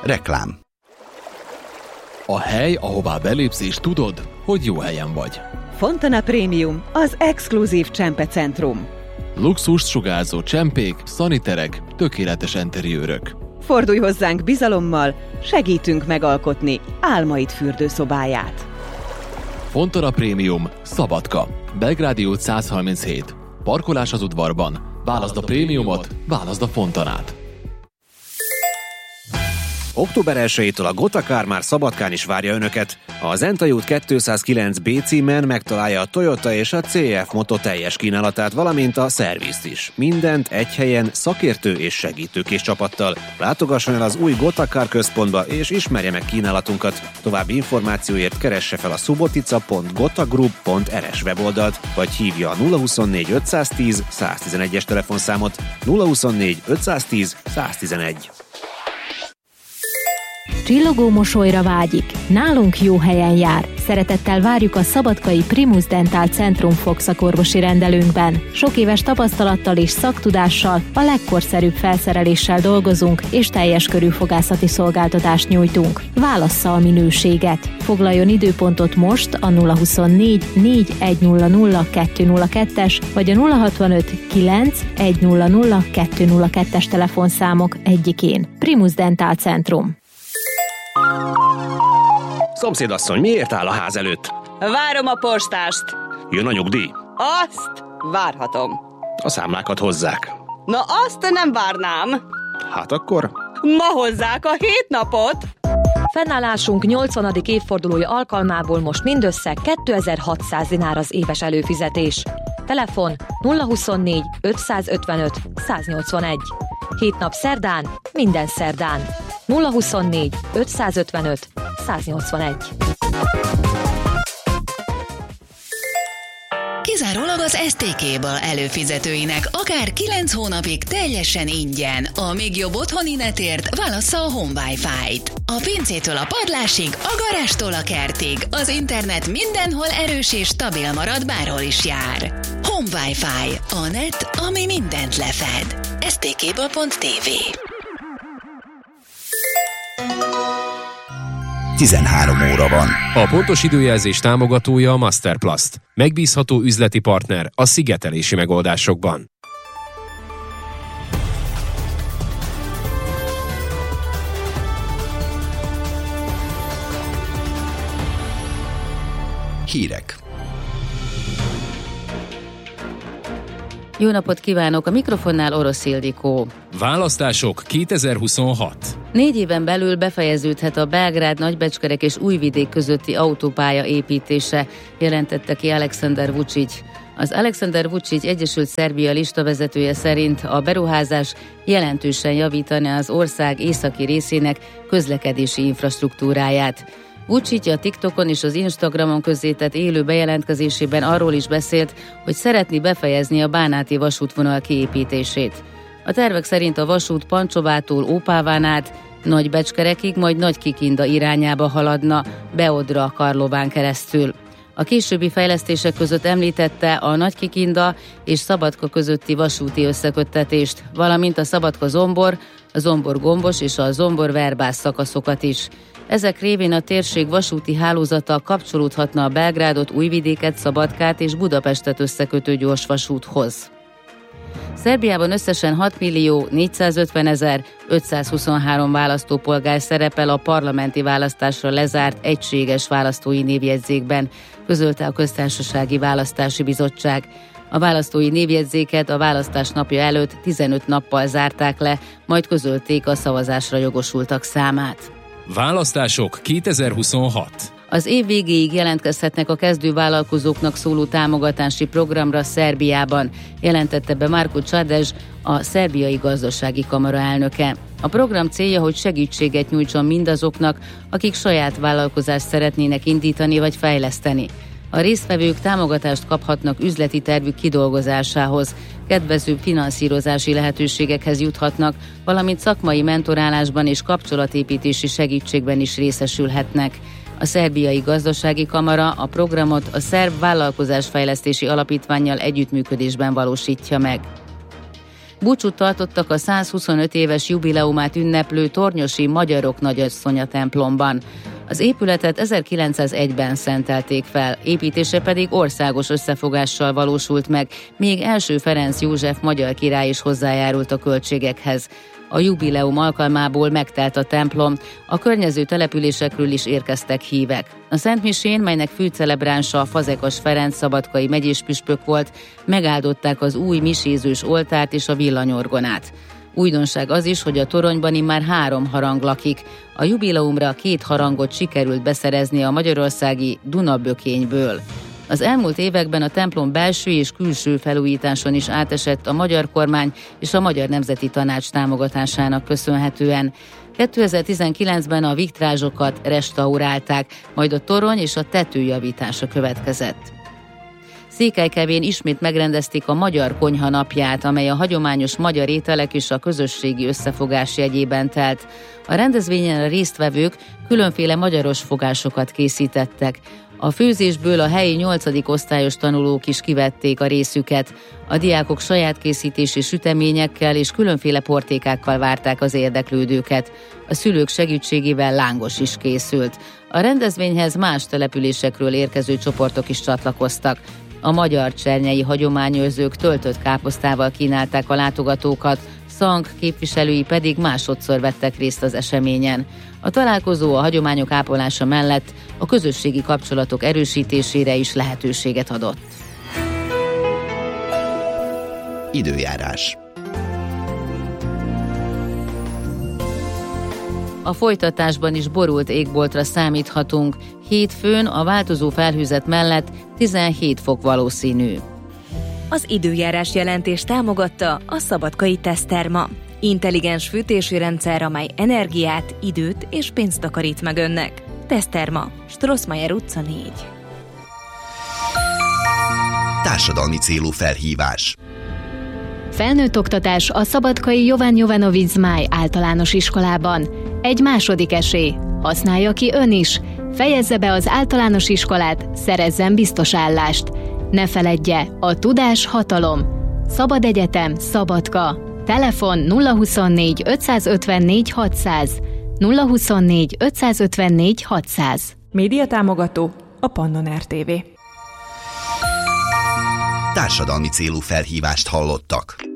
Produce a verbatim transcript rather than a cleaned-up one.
Reklám. A hely, ahová belépsz és tudod, hogy jó helyen vagy. Fontana Premium, az exkluzív csempecentrum. Luxust sugárzó csempék, szaniterek, tökéletes enteriőrök. Fordulj hozzánk bizalommal, segítünk megalkotni álmaid fürdőszobáját. Fontana Premium, Szabadka, Belgrádi út száz harminchét. Parkolás az udvarban. Válaszd a prémiumot, válaszd a Fontanát. október elsejétől a Gotakár már Szabadkán is várja Önöket. A Zentai út kétszázkilenc bé címen megtalálja a Toyota és a cé ef Moto teljes kínálatát, valamint a szervizt is. Mindent egy helyen, szakértő és segítőkés csapattal. Látogasson el az új Gotakár központba és ismerje meg kínálatunkat. További információért keresse fel a subotica pont gotagroup pont er es weboldalt, vagy hívja a nulla huszonnégy ötszáztíz száztizenegyes telefonszámot. nulla huszonnégy ötszáztíz száztizenegy. Csillogó mosolyra vágyik. Nálunk jó helyen jár. Szeretettel várjuk a szabadkai Primus Dental Centrum fogszakorvosi rendelőnkben. Sok éves tapasztalattal és szaktudással, a legkorszerűbb felszereléssel dolgozunk, és teljes körű fogászati szolgáltatást nyújtunk. Válassza a minőséget. Foglaljon időpontot most a nulla huszonnégy négy egy nulla nulla kettő nulla kettes vagy a nulla hatvanöt kilenc egy nulla nulla kettő nulla kettes telefonszámok egyikén. Primus Dental Centrum. Szomszédasszony, miért áll a ház előtt? Várom a postást. Jön a nyugdíj? Azt várhatom. A számlákat hozzák. Na azt nem várnám. Hát akkor? Ma hozzák a hét napot. Fennállásunk nyolcvanadik évfordulója alkalmából most mindössze kétezer-hatszáz dinár az éves előfizetés. Telefon nulla huszonnégy ötszázötvenöt száznyolcvanegy. Hét nap szerdán, minden szerdán. nulla huszonnégy ötszázötvenöt száznyolcvanegy. Kizárólag az es té ká-ból előfizetőinek akár kilenc hónapig teljesen ingyen. A még jobb otthoni netért válassza a Home Wi-Fi-t. A pincétől a padlásig, a garástól a kertig, az internet mindenhol erős és stabil marad, bárhol is jár. Home Wi-Fi, a net, ami mindent lefed. es té ká pont té vé. tizenhárom óra van. A pontos időjelzés támogatója a Masterplast. Megbízható üzleti partner a szigetelési megoldásokban. Hírek. Jó napot kívánok! A mikrofonnál Orosz Ildikó. Választások kétezer-huszonhat. Négy éven belül befejeződhet a Belgrád, Nagybecskerek és Újvidék közötti autópálya építése, jelentette ki Alexander Vučić. Az Alexander Vučić Egyesült Szerbia listavezetője szerint a beruházás jelentősen javítaná az ország északi részének közlekedési infrastruktúráját. Vučić a TikTokon és az Instagramon közzétett élő bejelentkezésében arról is beszélt, hogy szeretné befejezni a bánáti vasútvonal kiépítését. A tervek szerint a vasút Pancsovától Ópáván át Nagybecskerekig, majd Nagykikinda irányába haladna, Beodra Karlován keresztül. A későbbi fejlesztések között említette a Nagykikinda és Szabadka közötti vasúti összeköttetést, valamint a Szabadka-Zombor, a Zombor-Gombos és a Zombor-Verbász szakaszokat is. Ezek révén a térség vasúti hálózata kapcsolódhatna a Belgrádot, Újvidéket, Szabadkát és Budapestet összekötő gyorsvasúthoz. Szerbiában összesen hat millió négyszázötvenezer ötszázhuszonhárom választópolgár szerepel a parlamenti választásra lezárt egységes választói névjegyzékben, közölte a Köztársasági Választási Bizottság. A választói névjegyzéket a választás napja előtt tizenöt nappal zárták le, majd közölték a szavazásra jogosultak számát. Választások kétezer-huszonhat. Az év végéig jelentkezhetnek a kezdővállalkozóknak szóló támogatási programra Szerbiában, jelentette be Marko Čadež, a Szerbiai Gazdasági Kamara elnöke. A program célja, hogy segítséget nyújtson mindazoknak, akik saját vállalkozást szeretnének indítani vagy fejleszteni. A résztvevők támogatást kaphatnak üzleti tervük kidolgozásához, kedvezőbb finanszírozási lehetőségekhez juthatnak, valamint szakmai mentorálásban és kapcsolatépítési segítségben is részesülhetnek. A Szerbiai Gazdasági Kamara a programot a Szerb Vállalkozásfejlesztési Alapítvánnyal együttműködésben valósítja meg. Búcsút tartottak a százhuszonöt éves jubileumát ünneplő tornyosi Magyarok Nagyasszonya templomban. Az épületet ezerkilencszázegyben szentelték fel, építése pedig országos összefogással valósult meg, még első Ferenc József magyar király is hozzájárult a költségekhez. A jubileum alkalmából megtelt a templom, a környező településekről is érkeztek hívek. A szentmisén, melynek főcelebránsa Fazekas Ferenc szabadkai megyéspüspök volt, megáldották az új misézős oltárt és a villanyorgonát. Újdonság az is, hogy a toronyban immár három harang lakik. A jubileumra két harangot sikerült beszerezni a magyarországi Dunabökényből. Az elmúlt években a templom belső és külső felújításon is átesett a magyar kormány és a Magyar Nemzeti Tanács támogatásának köszönhetően. kétezer-tizenkilencben a vitrázsokat restaurálták, majd a torony és a tető javítása következett. Székelykevén ismét megrendezték a Magyar Konyha napját, amely a hagyományos magyar ételek és a közösségi összefogás jegyében telt. A rendezvényen a résztvevők különféle magyaros fogásokat készítettek. A főzésből a helyi nyolcadik osztályos tanulók is kivették a részüket. A diákok saját készítési süteményekkel és különféle portékákkal várták az érdeklődőket. A szülők segítségével lángos is készült. A rendezvényhez más településekről érkező csoportok is csatlakoztak. A magyar csernyei hagyományőrzők töltött káposztával kínálták a látogatókat, Szank képviselői pedig másodszor vettek részt az eseményen. A találkozó a hagyományok ápolása mellett a közösségi kapcsolatok erősítésére is lehetőséget adott. Időjárás. A folytatásban is borult égboltra számíthatunk. Hétfőn a változó felhőzet mellett tizenhét fok valószínű. Az időjárás jelentés támogatta a Szabadkai Teszterma. Intelligens fűtési rendszer, amely energiát, időt és pénzt takarít meg önnek. Teszterma, Strossmayer utca négy. Társadalmi célú felhívás. Felnőtt oktatás a Szabadkai Jovan Jovanovic Zmáj általános iskolában. Egy második esély. Használja ki ön is. Fejezze be az általános iskolát, szerezzen biztos állást. Ne feledje, a tudás hatalom. Szabad Egyetem, Szabadka. Telefon nulla huszonnégy ötszázötvennégy hatszáz. nulla huszonnégy ötszázötvennégy hatszáz. Média támogató a Pannon er té vé. Társadalmi célú felhívást hallottak.